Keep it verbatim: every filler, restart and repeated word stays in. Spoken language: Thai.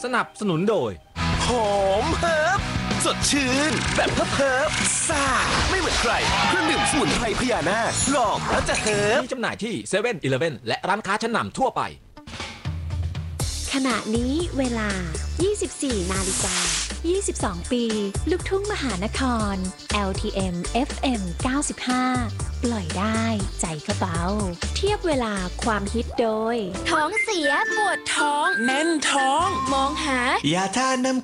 สนับสนุนโดยหอมเฮิร์บสดชื่นแบบเฮิร์บเฮิร์บซ่าไม่เหมือนใครเครื่องดื่มสมุนไพรพญานาคลองแล้วจะเฮิร์บมีจำหน่ายที่เซเว่นอีเลฟเว่นและร้านค้าชั้นนำทั่วไปขณะนี้เวลา ยี่สิบสี่ นาฬิกา ยี่สิบสอง ปี ลูกทุ่งมหานคร แอล ที เอ็ม เอฟ เอ็ม เก้าสิบห้า ปล่อยได้ใจกระเป๋าเทียบเวลาความฮิตโดยท้องเสียปวดท้องแน่นท้อง มองหายาทาน้ำ